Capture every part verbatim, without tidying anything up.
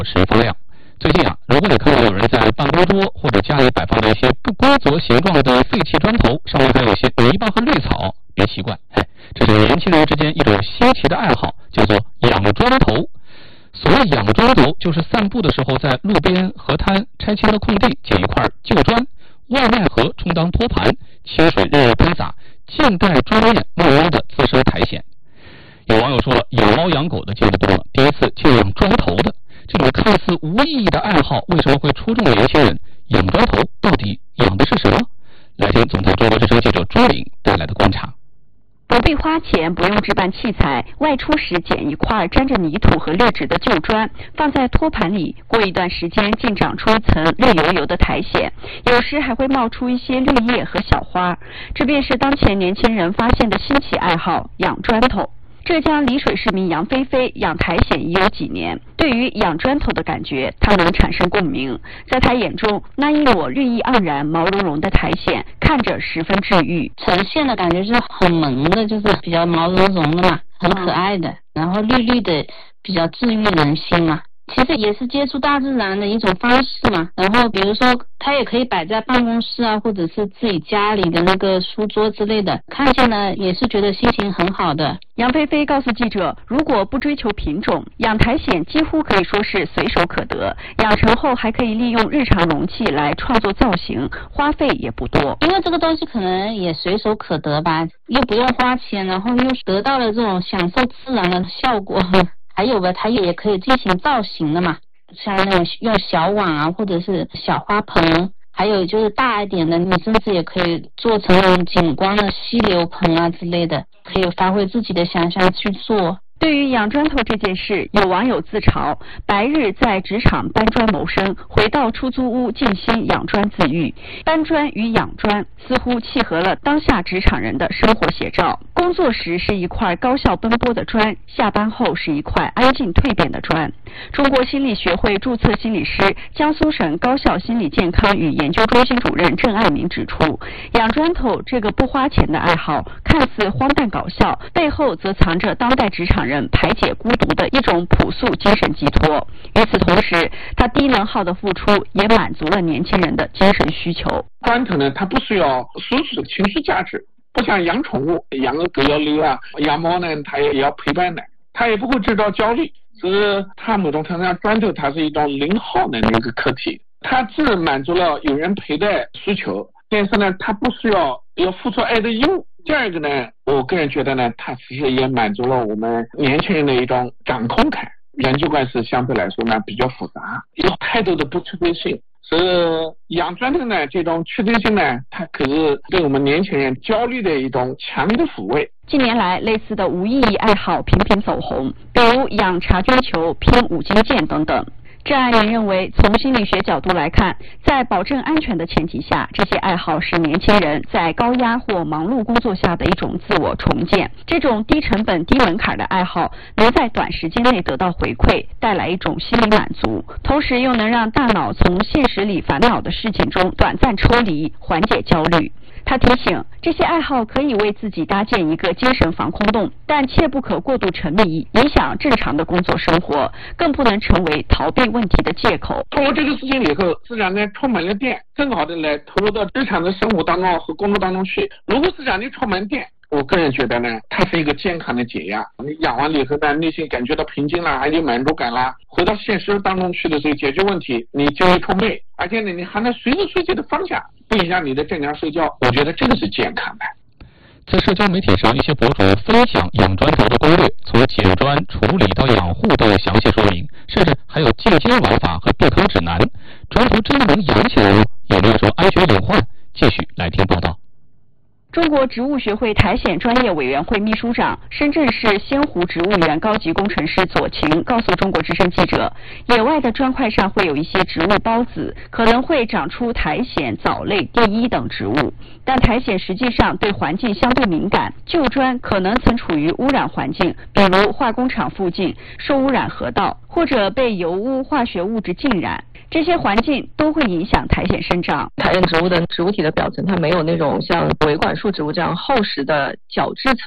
是一方量。最近啊，如果你看到有人在办公桌或者家里摆放了一些不规则形状的废弃砖头，上面还有一些泥巴和绿草，别奇怪，哎，这是年轻人之间一种新奇的爱好，叫做养砖头。所谓养砖头，就是散步的时候在路边、河滩、拆迁的空地捡一块旧砖，外卖盒充当托盘，清水日日喷洒，静待砖面慢慢的滋生苔藓。有网友说了，养猫养狗的见得多了，第一次就养砖头的。这种看似无意义的爱好，为什么会戳中年轻人？养砖头到底养的是什么？来听总台中国之声记者朱玲带来的观察。 不必花钱，不用置办器材，外出时捡一块沾着泥土和劣质的旧砖，放在托盘里，过一段时间竟长出一层绿油油的苔藓，有时还会冒出一些绿叶和小花。这便是当前年轻人发现的新奇爱好——养砖头。浙江丽水市民杨菲菲养苔藓已有几年，对于养砖头的感觉，她能产生共鸣。在她眼中，那一抹绿意盎然、毛茸茸的苔藓，看着十分治愈。 呈现的感觉是很萌的，就是比较毛茸茸的嘛，很可爱的，然后绿绿的，比较治愈人心嘛。其实也是接触大自然的一种方式嘛。然后比如说它也可以摆在办公室啊，或者是自己家里的那个书桌之类的，看见了也是觉得心情很好的。 杨菲菲告诉记者，如果不追求品种，养苔藓几乎可以说是随手可得，养成后还可以利用日常容器来创作造型，花费也不多。 因为这个东西可能也随手可得吧，又不用花钱，然后又得到了这种享受自然的效果。还有吧，它也可以进行造型的嘛，像那种用小碗啊，或者是小花盆，还有就是大一点的，你甚至也可以做成那种景观的溪流盆啊之类的，可以发挥自己的想象去做。 对于养砖头这件事，有网友自嘲，白日在职场搬砖谋生，回到出租屋静心养砖自愈。搬砖与养砖似乎契合了当下职场人的生活写照。工作时是一块高效奔波的砖，下班后是一块安静蜕变的砖。中国心理学会注册心理师、江苏省高校心理健康与研究中心主任郑爱民指出，养砖头这个不花钱的爱好看似荒诞搞笑，背后则藏着当代职场人排解孤独的一种朴素精神寄托。与此同时，他低能耗的付出也满足了年轻人的精神需求。 砖头呢，它不需要输出的情绪价值，不像养宠物，养个狗要遛啊，养猫呢，它也要陪伴的，它也不会制造焦虑。只是它某种程度上，砖头它是一种零耗能的一个课题，它既满足了有人陪的需求，但是呢，它不需要要付出爱的义务。第二个呢，我个人觉得呢，它其实也满足了我们年轻人的一种掌控感。人际关系相对来说呢比较复杂，有太多的不确定性。所以养砖头呢，这种确定性呢，它可是对我们年轻人焦虑的一种强烈的抚慰。 近年来，类似的无意义爱好频频走红，比如养茶绢球、拼五金件等等。郑爱民认为，从心理学角度来看，在保证安全的前提下，这些爱好是年轻人在高压或忙碌工作下的一种自我重建。这种低成本、低门槛的爱好，能在短时间内得到回馈，带来一种心理满足，同时又能让大脑从现实里烦恼的事情中短暂抽离，缓解焦虑。他提醒，这些爱好可以为自己搭建一个精神防空洞，但切不可过度沉迷，影响正常的工作生活，更不能成为逃避问题的借口。 通过这个事情以后，自然呢充满了电，更好的来投入到日常的生活当中和工作当中去。如果是让你充满电，我个人觉得呢，它是一个健康的解压。你养完了以后呢，内心感觉到平静啦，还有满足感啦，回到现实当中去的时候解决问题，你就会充沛，而且呢，你还能随时随地的放下，不影响你的正常睡觉。我觉得这个是健康的。 在社交媒体上，一些博主分享养砖头的攻略，从捡砖、处理到养护都有详细说明，甚至还有进阶玩法和避坑指南。砖头真的能养起来吗？有没有什么安全隐患？继续来听报道。 中国植物学会苔藓专业委员会秘书长、深圳市仙湖植物园高级工程师左晴告诉中国之声记者，野外的砖块上会有一些植物孢子，可能会长出苔藓、藻类、地衣等植物，但苔藓实际上对环境相对敏感，旧砖可能曾处于污染环境，比如化工厂附近、受污染河道，或者被油污、化学物质浸染。这些环境都会影响苔藓生长。 苔藓植物的植物体的表层，它没有那种像维管束植物这样厚实的角质层，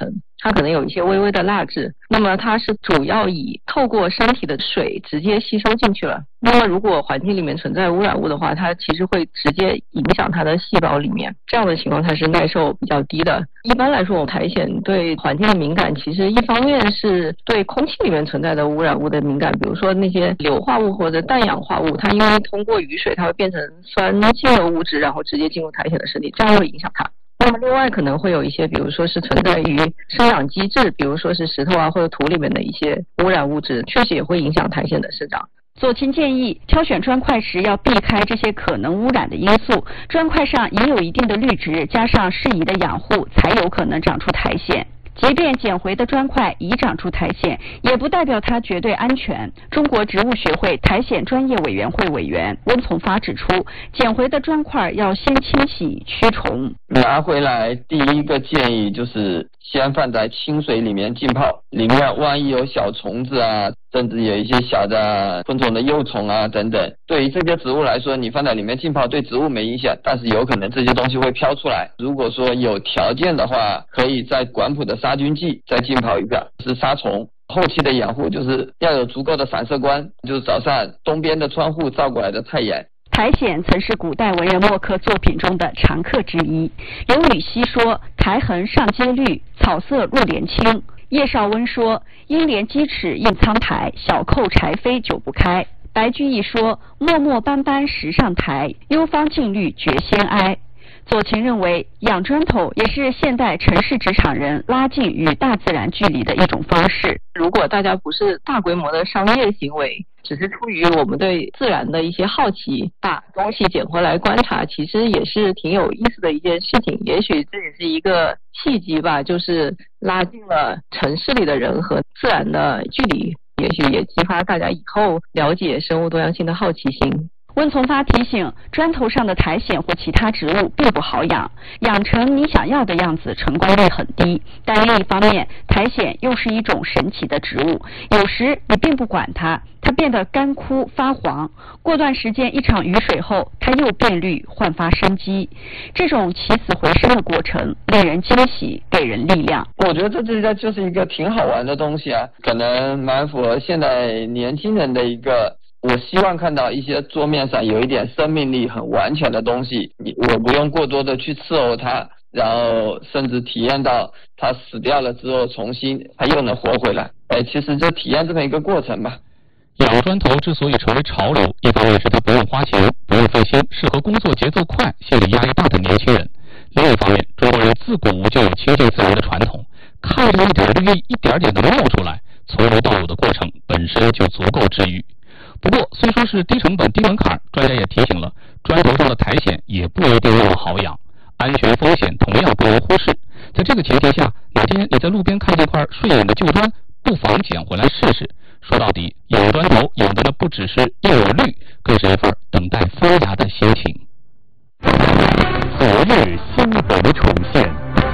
它可能有一些微微的蜡质，那么它是主要以透过身体的水直接吸收进去了。那么如果环境里面存在污染物的话，它其实会直接影响它的细胞里面，这样的情况它是耐受比较低的。一般来说，我们苔藓对环境的敏感，其实一方面是对空气里面存在的污染物的敏感，比如说那些硫化物或者氮氧化物，它因为通过雨水，它会变成酸性的物质，然后直接进入苔藓的身体，这样会影响它。那么另外可能会有一些，比如说是存在于生长机制，比如说是石头啊或者土里面的一些污染物质，确实也会影响苔藓的生长。 左倾建议挑选砖块时要避开这些可能污染的因素，砖块上也有一定的绿植，加上适宜的养护，才有可能长出苔藓。即便捡回的砖块已长出苔藓，也不代表它绝对安全。中国植物学会苔藓专业委员会委员温从发指出，捡回的砖块要先清洗驱虫。 拿回来第一个建议就是先放在清水里面浸泡，里面万一有小虫子啊，甚至有一些小的昆虫的幼虫啊等等，对于这些植物来说，你放在里面浸泡对植物没影响，但是有可能这些东西会飘出来。如果说有条件的话，可以在管谱的杀菌剂再浸泡一下，是杀虫。后期的养护就是要有足够的反射光，就是早上东边的窗户照过来的太阳。 苔藓曾是古代文人墨客作品中的常客之一。刘禹锡说：“苔痕上阶绿，草色入帘青。”叶绍温说：“应怜鸡齿映苍苔，小扣柴扉久不开。”白居易说：“漠漠斑斑石上苔，幽芳净绿觉先哀。”左倾认为，养砖头也是现代城市职场人拉近与大自然距离的一种方式。 如果大家不是大规模的商业行为，只是出于我们对自然的一些好奇，把东西捡回来观察，其实也是挺有意思的一件事情。也许这也是一个契机吧，就是拉近了城市里的人和自然的距离，也许也激发大家以后了解生物多样性的好奇心。 温从发提醒，砖头上的苔藓或其他植物并不好养，养成你想要的样子成功率很低。但另一方面，苔藓又是一种神奇的植物，有时你并不管它，它变得干枯发黄，过段时间一场雨水后，它又变绿焕发生机。这种起死回生的过程令人惊喜，给人力量。 我觉得这这就是一个挺好玩的东西啊，可能蛮符合现在年轻人的一个，我希望看到一些桌面上有一点生命力很完全的东西，我不用过多的去伺候它，然后甚至体验到它死掉了之后重新它又能活回来。哎，其实就体验这么一个过程吧。 养砖头之所以成为潮流，一方面是它不用花钱，不用费心，适合工作节奏快、心理压力大的年轻人；另一方面，中国人自古就有亲近自然的传统，看着一点绿意一点点的冒出来，从无到有的过程本身就足够治愈。不过，虽说是低成本低门槛，专家也提醒了，砖头上的苔藓也不一定那么好养，安全风险同样不容忽视。在这个前提下，哪天你在路边看见块顺眼的旧砖，不妨捡回来试试。说到底，养砖头养的不只是又有绿，更是一份等待发芽的心情。 昨日新闻重现。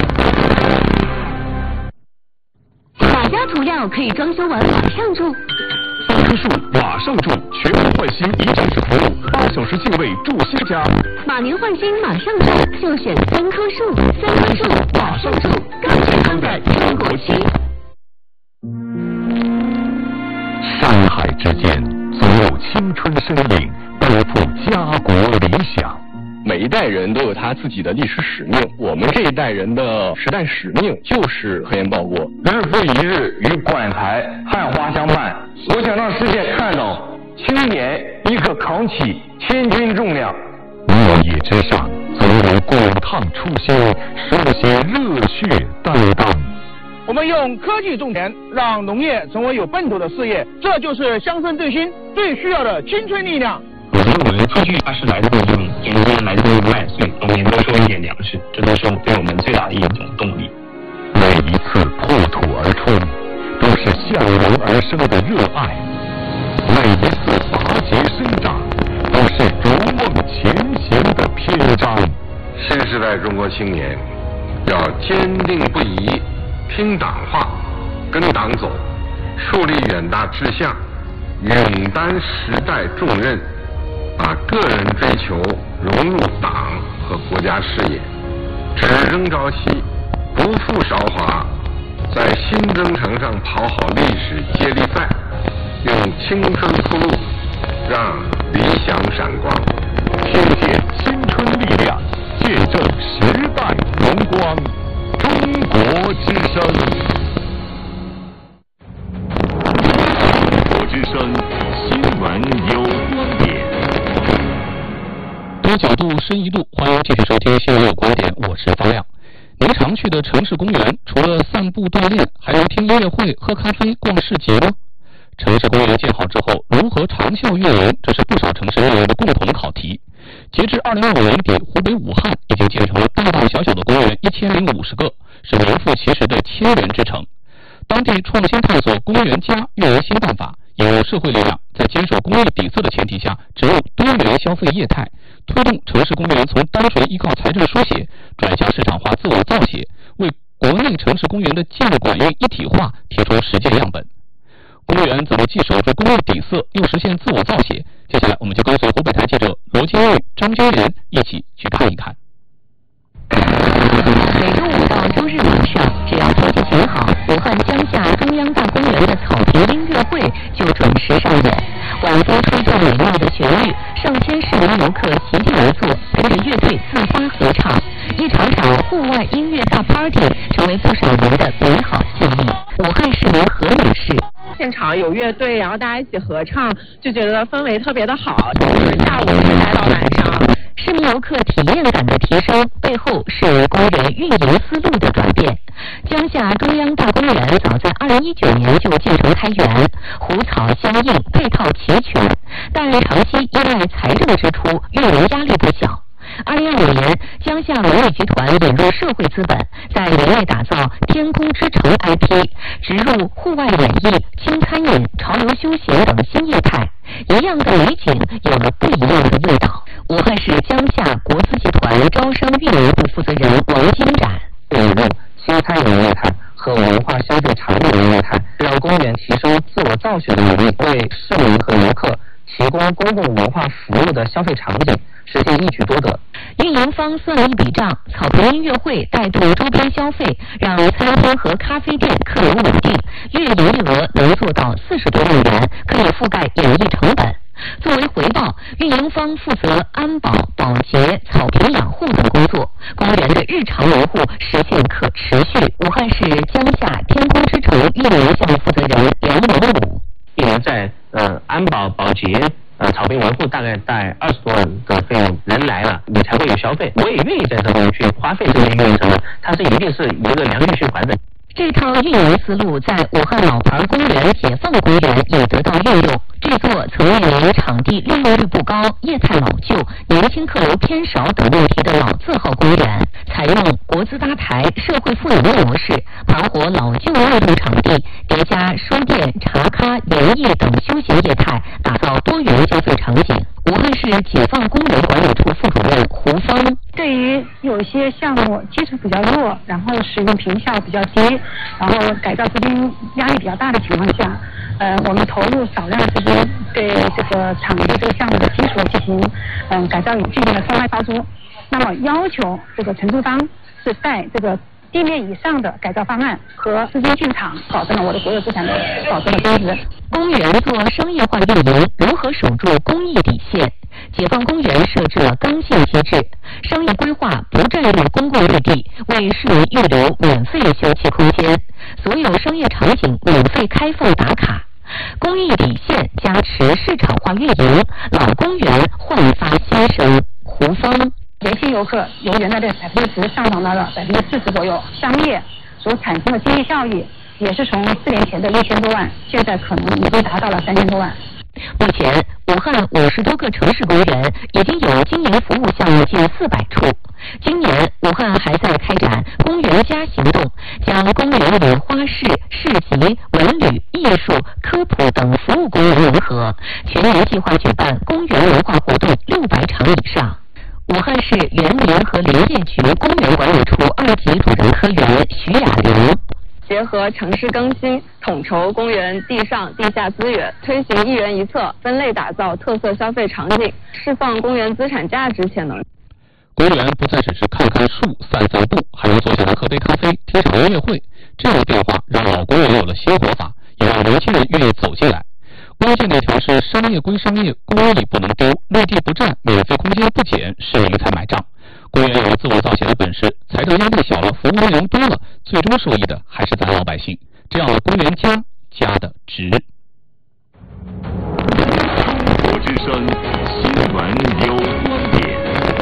哪家涂料可以装修完马上住？ 三棵树马上住，全面换新一站式服务，八小时净位住新家。 马年换新马上住，就选三棵树，三棵树马上住，更健康的中国期。 山海之间，总有青春身影，背负家国理想。 每一代人都有他自己的历史使命，我们这一代人的时代使命就是科研报国。 日复一日与馆台汉花相伴，我想让世界看到青年亦可扛起千斤重量。 诺野之上，总有滚烫初心，书写热血担当。 我们用科技种田，让农业成为有奔头的事业，这就是乡村振兴最需要的青春力量。 我觉得我们的出去它是来自于今天来自于麦穗，农民多收一点粮食，这都是对我们最大的一种动力。 每一次破土而出，都是向荣而生的热爱；每一次拔节生长，都是逐梦前行的篇章。 新时代中国青年要坚定不移，听党话，跟党走，树立远大志向，勇担时代重任，把个人追求融入党和国家事业，只争朝夕，不负韶华， 在新征程上跑好历史接力赛，用青春铺路，让理想闪光。 听见青春力量，见证时代荣光。中国之声，中国之声，新闻有观点。 多角度，深一度，欢迎继续收听新闻有观点，我是方亮。您常去的城市公园，除了散步锻炼，还能听音乐会、喝咖啡、逛市集吗？城市公园建好之后，如何长效运营，这是不少城市人员的共同考题。截至二零二五年底，湖北武汉已经建成了大大小小的公园一千零五十个，是名副其实的千园之城。当地创新探索公园加运营新办法，引入社会力量，在坚守公益底色的前提下，植入多元消费业态，推动城市公园从单纯依靠财政书写转向市场化自我造血，为国内城市公园的建管运一体化提出实践样本。公园怎么既守住公益底色，又实现自我造血？接下来我们就跟随湖北台记者罗金玉、张娟元一起去看一看。 每周五到周日晚上，只要天气晴好，武汉江夏中央大公园的草坪音乐会就准时上演。晚风吹动美妙的旋律，上千市民游客席地而坐，跟着乐队自发合唱，一场场户外音乐大 party 成为不少人的美好记忆。武汉市民何女士。 现场有乐队，然后大家一起合唱，就觉得氛围特别的好，就是下午一直待到晚上。 市民游客体验感的提升，背后是公园运营思路的转变。江夏中央大公园早在二零一九年就建成开园，湖草相应，配套齐全，但长期依赖财政支出，运营压力不小。二零二五年，江夏文旅集团引入社会资本，在园内打造天空之城 I P， 植入户外演艺、轻餐饮、潮流休闲等新业态，一样的美景有了不一样的味道。武汉市江夏国资集团招商运营部负责人王金展， 引入新餐饮业态和文化消费产品业态，让公园提升自我造血的能力，为市民和游客提供公共文化服务的消费场景，实现一举多得。 运营方算了一笔账，草坪音乐会带动周边消费，让餐厅和咖啡店客流稳定，月营业额能做到四十多万元，可以覆盖演艺成本。作为回报，运营方负责安保、保洁、草坪养护等工作，公园的日常维护实现可持续。武汉市江夏天空之城运营项目负责人梁文武， 一年在呃安保、保洁、呃草坪维护大概在二十多万的费用，人来了你才会有消费，我也愿意在这边去花费这个运营成本，它是一定是一个良性循环的。 这套运营思路在武汉老牌公园解放公园也得到运用。这座曾面临场地利用率不高、业态老旧、年轻客流偏少等问题的老字号公园，采用国资搭台、社会赋能的模式，盘活老旧内动场地，叠加书店、茶咖、园艺等休闲业态，打造多元消费场景。武汉市解放公园管理处副主任胡芳， 对于有些项目基础比较弱，然后使用坪效比较低，然后改造资金压力比较大的情况下，呃，我们投入少量资金对这个场地这个项目的基础进行嗯、呃、改造，进行了分外包租。那么要求这个承租方是在这个地面以上的改造方案和资金进场，保证了我的国有资产的保证了增值。 公园做商业化运营，如何守住公益底线？解放公园设置了刚性机制，商业规划不占用公共绿地，为市民预留免费休憩空间，所有商业场景免费开放打卡。公益底线加持市场化运营，老公园焕发新生。胡芳， 年轻游客由原来的百分之十上涨到了百分之四十左右，商业所产生的经济效益也是从四年前的一千多万，现在可能已经达到了三千多万。 目前，武汉五十多个城市公园已经有经营服务项目近四百处。今年，武汉还在开展“公园加”行动，将公园与花市、市集、文旅、艺术、科普等服务功能融合，全年计划举办公园文化活动六百场以上。武汉市园林和林业局公园管理处二级主任科员徐雅玲。 结合城市更新，统筹公园地上地下资源，推行一园一策，分类打造特色消费场景，释放公园资产价值潜能。 公园不再只是看看树、散散步，还能坐下来喝杯咖啡、听场音乐会。 这样的变化让老公人有了新活法，也让年轻人愿意走进来。关键的一条是商业归商业，公理不能丢，绿地不占，免费空间不减，市民才买账。公园有了自我造血的本事，财政压力小了，服务内容多了，最终受益的还是咱老百姓。这样的公园家家的值。 中国之声新闻有观点。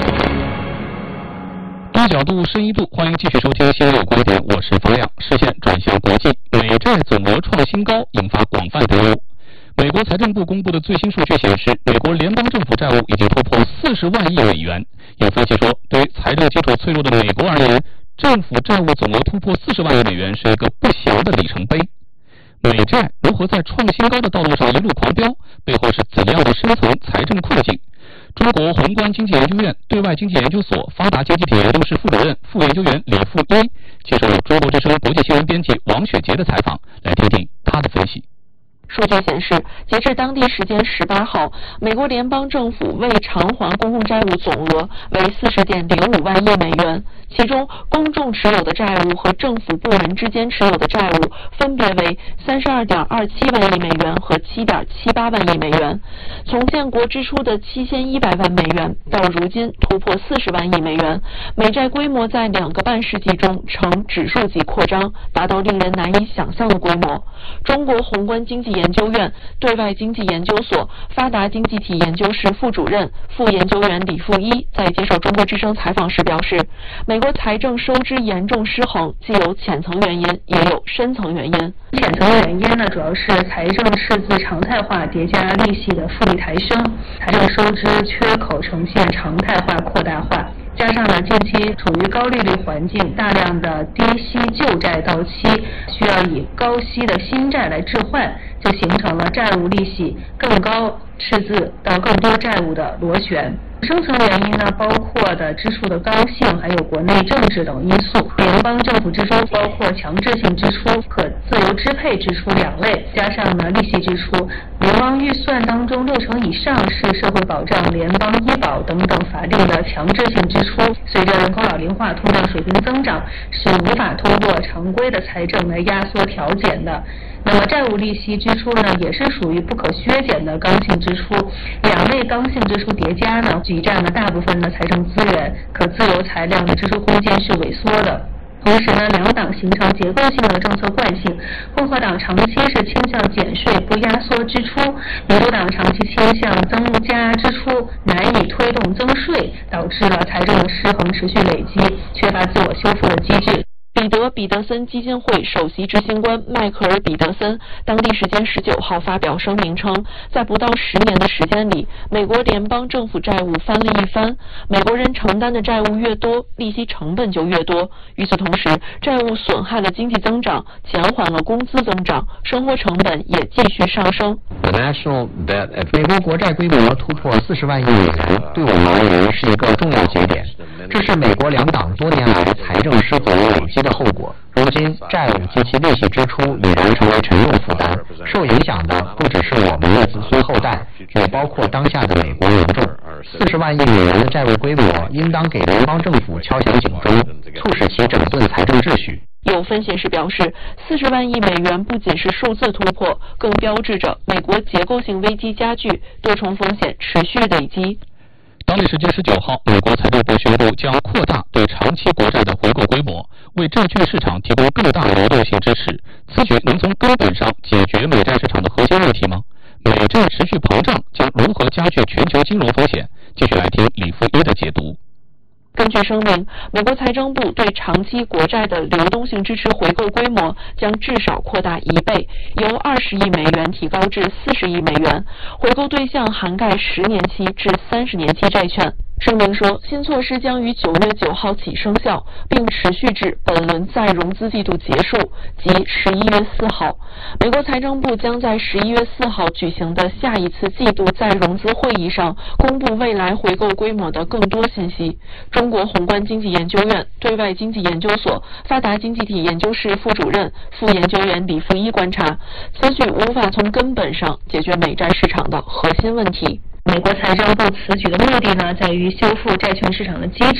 低角度深一度，欢迎继续收听新闻有观点，我是方亮。视线转向国际，美债总额创新高，引发广泛担忧。美国财政部公布的最新数据显示，美国联邦政府债务已经突破四十万亿美元。有分析说，对于财政基础脆弱的美国而言，政府债务总额突破四十万亿美元是一个不祥的里程碑。美债如何在创新高的道路上一路狂飙，背后是怎样的深层财政困境？中国宏观经济研究院对外经济研究所发达经济体研究室副主任、副研究员李富一接受中国之声国际新闻编辑王雪杰的采访，来听听他的分析。 数据显示，截至当地时间十八号，美国联邦政府未偿还公共债务总额为四十点零五万亿美元，其中公众持有的债务和政府部门之间持有的债务分别为三十二点二七万亿美元和七点七八万亿美元。从建国之初的七千一百万美元到如今突破四十万亿美元，美债规模在两个半世纪中呈指数级扩张，达到令人难以想象的规模。中国宏观经济研究院对外经济研究所发达经济体研究室副主任、副研究员李富一在接受中国之声采访时表示，美国财政收支严重失衡，既有浅层原因，也有深层原因。 浅层原因呢，主要是财政赤字常态化叠加利息的复利抬升，财政收支缺口呈现常态化扩大化。加上呢，近期处于高利率环境，大量的低息旧债到期，需要以高息的新债来置换，就形成了债务利息更高、赤字到更多债务的螺旋。深层原因呢，包括的支出的刚性，还有国内政治等因素。联邦政府支出包括强制性支出、可自由支配支出两类，加上呢利息支出。联邦预算当中六成以上是社会保障、联邦医保等等法定的强制性支出。随着人口老龄化、通胀水平增长，是无法通过常规的财政来压缩调减的。那么债务利息支出呢，也是属于不可削减的刚性支出。两类刚性支出叠加呢，挤占了大部分的财政资源，可自由裁量的支出空间是萎缩的。同时呢，两党形成结构性的政策惯性，共和党长期是倾向减税不压缩支出，民主党长期倾向增加支出，难以推动增税，导致了财政的失衡持续累积，缺乏自我修复的机制。 彼得彼得森基金会首席执行官迈克尔·彼得森当地时间十九号发表声明称，在不到十年的时间里，美国联邦政府债务翻了一番。美国人承担的债务越多，利息成本就越多。与此同时，债务损害了经济增长，减缓了工资增长，生活成本也继续上升。 美国国债规模突破四十万亿美元，对我们而言是一个重要节点。这是美国两党多年来财政失责累积的后果。如今，债务及其利息支出已然成为沉重负担，受影响的不只是我们的子孙后代，也包括当下的美国民众。四十万亿美元的债务规模，应当给联邦政府敲响警钟，促使其整顿财政秩序。 有分析师表示，四十万亿美元不仅是数字突破，更标志着美国结构性危机加剧，多重风险持续累积。 当地时间十九号，美国财政部宣布将扩大对长期国债的回购规模，为债券市场提供更大流动性支持。此举能从根本上解决美债市场的核心问题吗？美债持续膨胀将如何加剧全球金融风险？继续来听李富一的解读。 根据声明，美国财政部对长期国债的流动性支持回购规模将至少扩大一倍，由二十亿美元提高至四十亿美元，回购对象涵盖十年期至三十年期债券。声明说，新措施将于九月九号起生效，并持续至本轮再融资季度结束，即十一月四号。美国财政部将在十一月四号举行的下一次季度再融资会议上公布未来回购规模的更多信息。中国宏观经济研究院对外经济研究所发达经济体研究室副主任、副研究员李富一观察，此举无法从根本上解决美债市场的核心问题。 美国财政部此举的目的呢，在于修复债券市场的机制，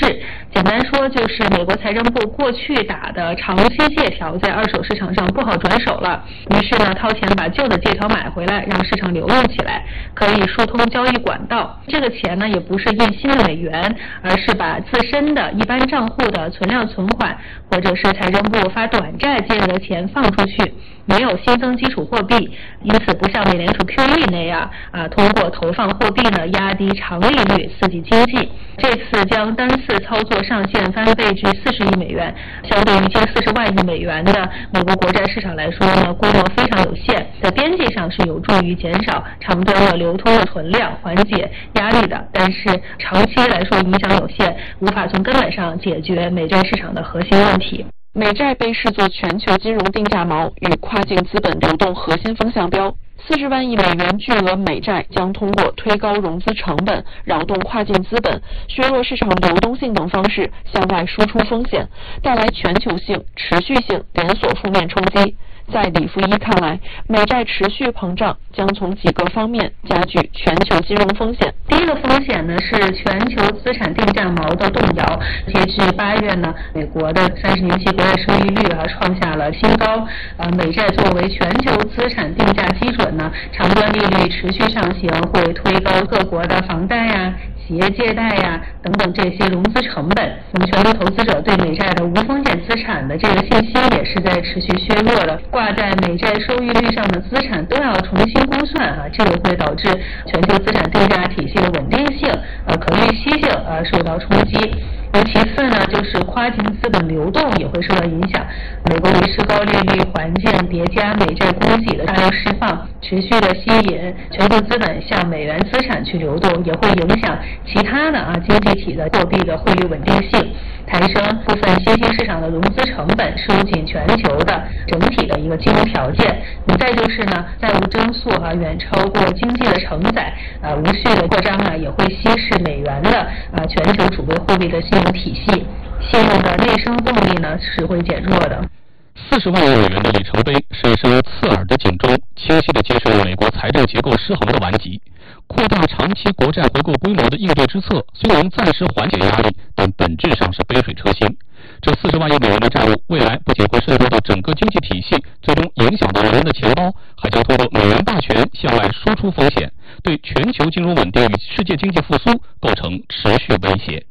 简单说就是美国财政部过去打的长期借条在二手市场上不好转手了，于是呢掏钱把旧的借条买回来，让市场流动起来，可以疏通交易管道。这个钱呢也不是印新的美元，而是把自身的一般账户的存量存款或者是财政部发短债借来的钱放出去，没有新增基础货币，因此不像美联储 Q E 那样啊，通过投放货币呢压低长利率刺激经济。这次将单次操作上限翻倍至四十亿美元，相对于近四十万亿美元的美国国债市场来说呢，规模非常有限，在边际上是有助于减少长端的流通的存量，缓解压力的，但是长期来说影响有限，无法从根本上解决美债市场的核心问题。 美债被视作全球金融定价锚与跨境资本流动核心风向标，四十万亿美元巨额美债将通过推高融资成本、扰动跨境资本、削弱市场流动性等方式向外输出风险，带来全球性、持续性连锁负面冲击。在李富一看来，美债持续膨胀将从几个方面加剧全球金融风险。 第一个风险呢是全球资产定价锚的动摇。截至八月呢，美国的三十年期国债收益率啊创下了新高。呃，美债作为全球资产定价基准呢，长端利率持续上行，会推高各国的房贷呀、企业借贷呀等等这些融资成本。那么，全球投资者对美债的无风险资产的这个信心也是在持续削弱的。挂在美债收益率上的资产都要重新估算啊，这个会导致全球资产定价体系的稳定性、呃可预期性呃受到冲击。那其次呢，就是跨境资本流动也会受到影响。美国维持高利率环境叠加美债供给的大量释放，持续的吸引全球资本向美元资产去流动，也会影响其他的啊经济体的货币的汇率稳定性，抬升部分新兴市场的融资成本，收紧全球的整体的一个金融条件。那再就是呢，债务增速啊远超过经济的承载，啊无序的扩张啊也会稀释美元的啊全球主流货币的信用体系，信用的内生动力呢是会减弱的。 四十万亿美元的里程碑是一声刺耳的警钟，清晰地揭示了美国财政结构失衡的顽疾。扩大长期国债回购规模的应对之策虽能暂时缓解压力，但本质上是杯水车薪。这四十万亿美元的债务未来不仅会渗透到整个经济体系，最终影响到人们的钱包，还将通过美元霸权向外输出风险，对全球金融稳定与世界经济复苏构成持续威胁。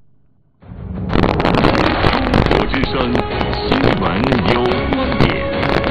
中国之声新闻有观点。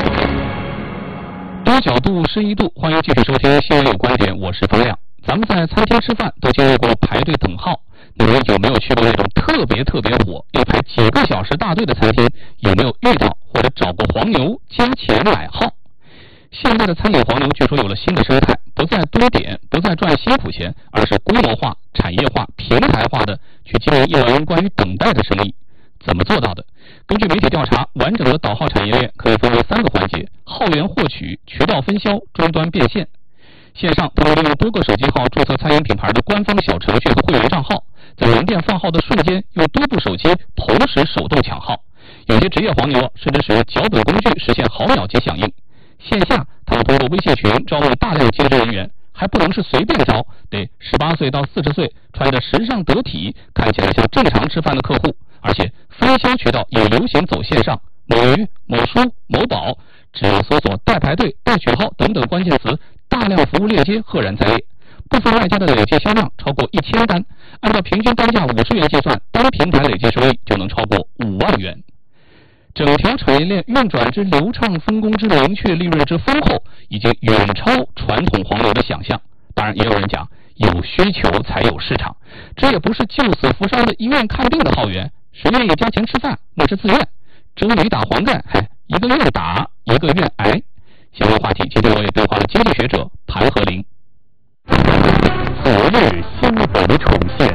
多角度深一度，欢迎继续收听新闻有观点，我是冯亮。咱们在餐厅吃饭都经历过排队等号，你们有没有去过那种特别特别火要排几个小时大队的餐厅？有没有遇到或者找过黄牛加钱买号？现在的餐饮黄牛据说有了新的生态，不再堆点，不再赚辛苦钱，而是规模化、产业化、平台化的去经营一轮关于等待的生意。怎么做到的？根据媒体调查，完整的导号产业链可以分为三个环节：号源获取、渠道分销、终端变现。线上，他们利用多个手机号注册餐饮品牌的官方小程序和会员账号，在门店放号的瞬间，用多部手机同时手动抢号。有些职业黄牛甚至使用脚本工具实现毫秒级响应。线下，他们通过微信群招募大量兼职人员，还不能是随便招，得十八岁到四十岁，穿着时尚得体，看起来像正常吃饭的客户。而且分销渠道也流行走线上，某鱼、某书、某宝，只要搜索代排队、代取号等等关键词，大量服务链接赫然在列。部分卖家的累计销量超过一千单，按照平均单价五十元计算，单平台累计收益就能超过五万元。整条产业链运转之流畅，分工之明确，利润之丰厚，已经远超传统黄牛的想象。当然，也有人讲，有需求才有市场，这也不是救死扶伤的医院看病的号源。谁愿意加钱吃饭，那是自愿。至于打黄盖，嗨，一个愿打，一个愿挨。相关话题，今天我也对话了经济学者盘和林。 昨日新闻重现。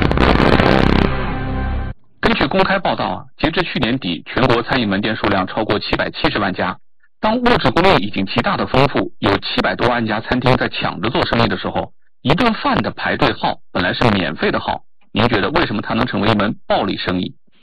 根据公开报道啊，截至去年底，全国餐饮门店数量超过七百七十万家。当物质供应已经极大的丰富，有七百多万家餐厅在抢着做生意的时候，一顿饭的排队号本来是免费的号。您觉得为什么它能成为一门暴利生意？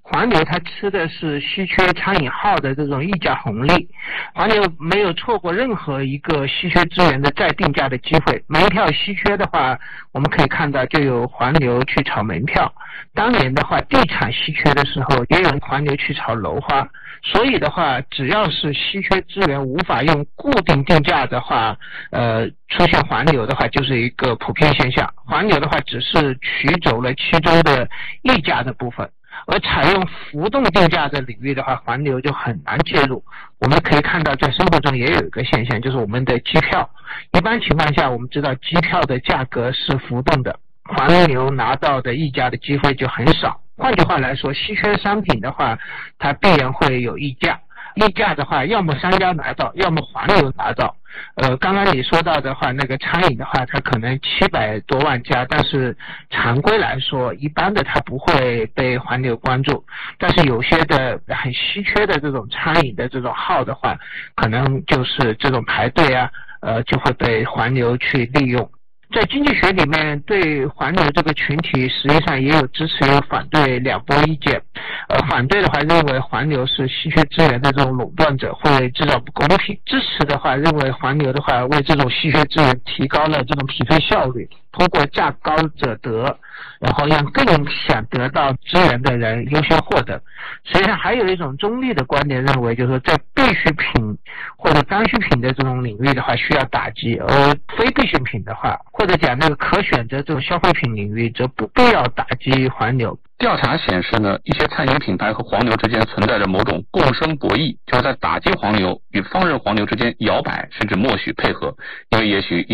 黄牛它吃的是稀缺餐饮号的这种溢价红利，黄牛没有错过任何一个稀缺资源的再定价的机会。门票稀缺的话，我们可以看到就有黄牛去炒门票。当年的话，地产稀缺的时候，也有黄牛去炒楼花。所以的话，只要是稀缺资源无法用固定定价的话，呃，出现黄牛的话，就是一个普遍现象。黄牛的话，只是取走了其中的溢价的部分。而采用浮动定价的领域的话，黄牛就很难介入。我们可以看到在生活中也有一个现象，就是我们的机票，一般情况下我们知道机票的价格是浮动的，黄牛拿到的溢价的机会就很少。换句话来说，稀缺商品的话，它必然会有溢价。溢价的话，要么商家拿到，要么黄牛拿到。呃，刚刚你说到的话，那个餐饮的话，它可能七百多万家，但是常规来说，一般的它不会被黄牛关注。但是有些的很稀缺的这种餐饮的这种号的话，可能就是这种排队啊，呃，就会被黄牛去利用。在经济学里面，对黄牛这个群体实际上也有支持有反对两波意见。呃，反对的话认为黄牛是稀缺资源的这种垄断者，会制造不公平；支持的话认为黄牛的话为这种稀缺资源提高了这种匹配效率，通过价高者得，然后让更想得到资源的人优先获得。实际上还有一种中立的观点认为，就是说在必需品或者刚需品的这种领域的话需要打击，而非必需品的话，或者讲那个可选择这种消费品领域则不必要打击黄牛。 调查显示呢，一些餐饮品牌和黄牛之间存在着某种共生博弈，就是在打击黄牛与放任黄牛之间摇摆甚至默许配合，因为也许一